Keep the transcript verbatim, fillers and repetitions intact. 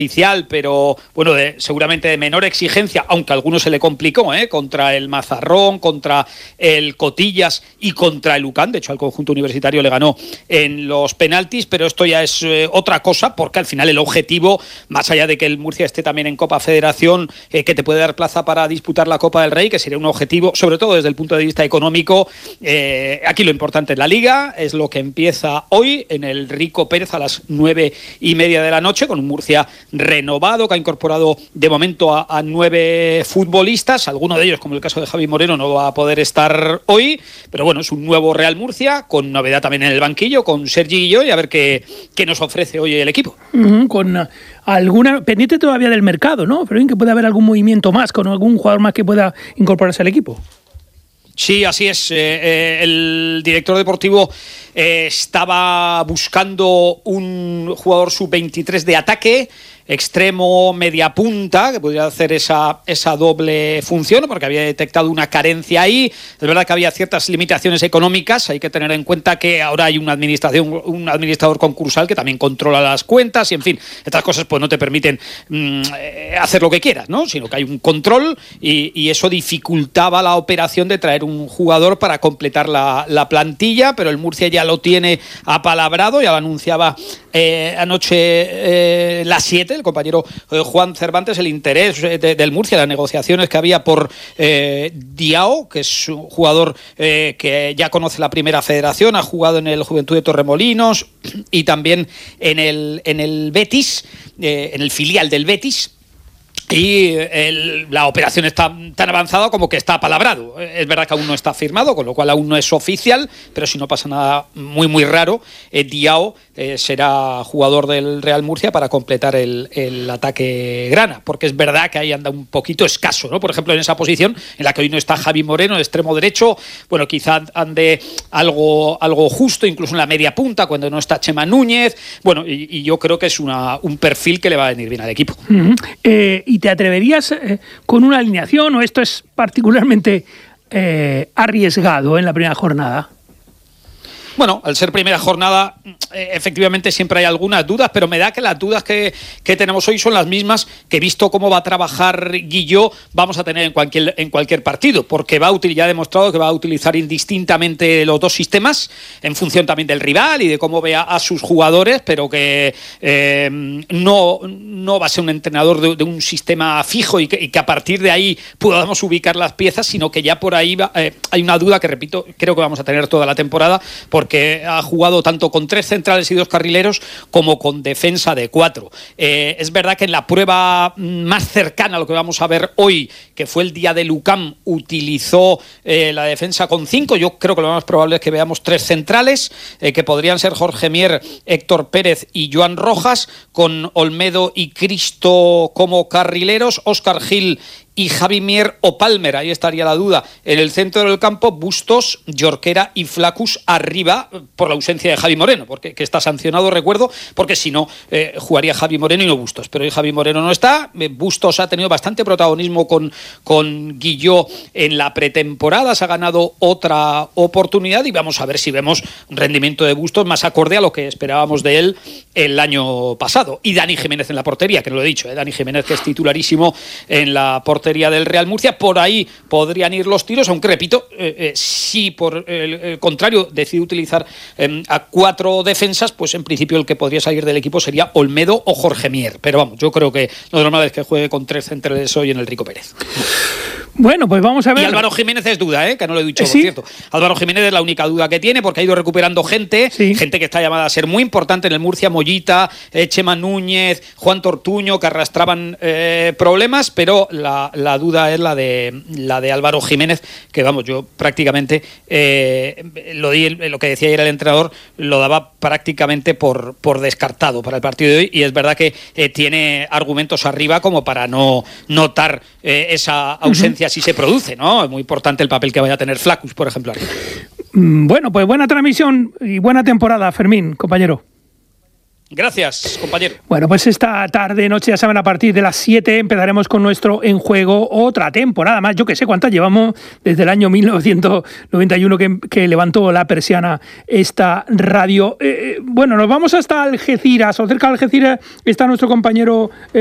pero bueno, de, seguramente de menor exigencia, aunque a algunos se le complicó, ¿eh? Contra el Mazarrón, contra el Cotillas y contra el U C A M. De hecho, al conjunto universitario le ganó en los penaltis, pero esto ya es eh, otra cosa, porque al final el objetivo, más allá de que el Murcia esté también en Copa Federación, eh, que te puede dar plaza para disputar la Copa del Rey, que sería un objetivo, sobre todo desde el punto de vista económico, eh, aquí lo importante es la Liga, es lo que empieza hoy en el Rico Pérez a las nueve y media de la noche, con un Murcia renovado, que ha incorporado de momento a, a nueve futbolistas, alguno de ellos, como el caso de Javi Moreno, no va a poder estar hoy, pero bueno, es un nuevo Real Murcia, con novedad también en el banquillo, con Sergi Guilló, y a ver qué, qué nos ofrece hoy el equipo. Uh-huh, con uh, alguna, pendiente todavía del mercado, ¿no? Pero que puede haber algún movimiento más, con algún jugador más que pueda incorporarse al equipo. Sí, así es. Eh, eh, el director deportivo eh, estaba buscando un jugador sub veintitrés de ataque, extremo, media punta, que podría hacer esa, esa doble función, porque había detectado una carencia ahí. Es verdad que había ciertas limitaciones económicas, hay que tener en cuenta que ahora hay una administración, un administrador concursal que también controla las cuentas y, en fin, estas cosas pues no te permiten mmm, hacer lo que quieras, ¿no? Sino que hay un control y, y eso dificultaba la operación de traer un jugador para completar la, la plantilla, pero el Murcia ya lo tiene apalabrado, ya lo anunciaba eh, anoche eh, las siete, el compañero eh, Juan Cervantes, el interés de, del Murcia, las negociaciones que había por eh, Diao, que es un jugador eh, que ya conoce la primera federación, ha jugado en el Juventud de Torremolinos y también en el, en el Betis, eh, en el filial del Betis. Y el, la operación está tan avanzada como que está apalabrado. Es verdad que aún no está firmado, con lo cual aún no es oficial, pero si no pasa nada muy muy raro, eh, Diao eh, será jugador del Real Murcia para completar el, el ataque grana, porque es verdad que ahí anda un poquito escaso, ¿no? Por ejemplo, en esa posición en la que hoy no está Javi Moreno, el extremo derecho, bueno, quizá ande algo, algo justo, incluso en la media punta, cuando no está Chema Núñez, bueno, y, y yo creo que es una, un perfil que le va a venir bien al equipo. Uh-huh. eh, ¿Y te atreverías eh, con una alineación o esto es particularmente eh, arriesgado en la primera jornada? Bueno, al ser primera jornada, eh, efectivamente siempre hay algunas dudas, pero me da que las dudas que, que tenemos hoy son las mismas que, visto cómo va a trabajar Guilló, vamos a tener en cualquier, en cualquier partido, porque va a utilizar, ya ha demostrado que va a utilizar indistintamente los dos sistemas, en función también del rival y de cómo vea a sus jugadores, pero que eh, no, no va a ser un entrenador de, de un sistema fijo y que, y que a partir de ahí podamos ubicar las piezas, sino que ya por ahí va, eh, hay una duda que, repito, creo que vamos a tener toda la temporada, porque ha jugado tanto con tres centrales y dos carrileros como con defensa de cuatro. Eh, es verdad que en la prueba más cercana a lo que vamos a ver hoy, que fue el día del U C A M, utilizó eh, la defensa con cinco. Yo creo que lo más probable es que veamos tres centrales, eh, que podrían ser Jorge Mier, Héctor Pérez y Joan Rojas, con Olmedo y Cristo como carrileros, Óscar Gil y Javi Mier o Palmer, ahí estaría la duda. En el centro del campo, Bustos, Jorquera y Flacus arriba, por la ausencia de Javi Moreno, porque que está sancionado, recuerdo, porque si no, eh, jugaría Javi Moreno y no Bustos. Pero hoy Javi Moreno no está. Bustos ha tenido bastante protagonismo con, con Guilló en la pretemporada, se ha ganado otra oportunidad y vamos a ver si vemos un rendimiento de Bustos más acorde a lo que esperábamos de él el año pasado. Y Dani Jiménez en la portería, que no lo he dicho, ¿eh? Dani Jiménez, que es titularísimo en la portería del Real Murcia. Por ahí podrían ir los tiros, aunque repito, eh, eh, si por el, el contrario decide utilizar eh, a cuatro defensas, pues en principio el que podría salir del equipo sería Olmedo o Jorge Mier, pero vamos, yo creo que lo normal es que juegue con tres centrales hoy en el Rico Pérez. Bueno, pues vamos a ver. Y Álvaro Jiménez es duda, ¿eh? Que no lo he dicho, ¿Sí? por cierto. Álvaro Jiménez es la única duda que tiene, porque ha ido recuperando gente, sí. gente que está llamada a ser muy importante en el Murcia, Mollita, eh, Chema Núñez, Juan Tortuño, que arrastraban eh, problemas, pero la, la duda es la de la de Álvaro Jiménez, que vamos, yo prácticamente eh, lo, di, lo que decía ayer el entrenador, lo daba prácticamente por, por descartado para el partido de hoy, y es verdad que eh, tiene argumentos arriba como para no notar eh, esa ausencia. Uh-huh. Si se produce, ¿no? Es muy importante el papel que vaya a tener Flacus, por ejemplo. Bueno, pues buena transmisión y buena temporada, Fermín, compañero. Gracias, compañero. Bueno, pues esta tarde, noche, ya saben, a partir de las siete empezaremos con nuestro En Juego, otra temporada más. Yo que sé cuántas llevamos desde el año mil novecientos noventa y uno que, que levantó la persiana esta radio. Eh, bueno, nos vamos hasta Algeciras, o cerca de Algeciras está nuestro compañero... Eh,